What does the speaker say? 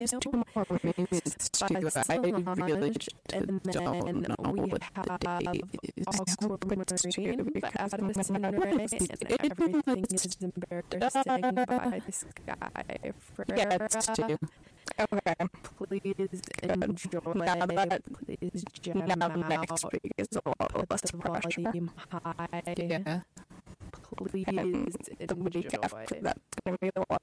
two more minutes to I really just and don't then know we what have the day is aquamarine because out of my the mind and is everything is embarrassing by the sky gets to. Okay, please enjoy now that please jam now out next week is a lot put less the pressure. volume high Yeah, please the week after enjoy that's gonna be a lot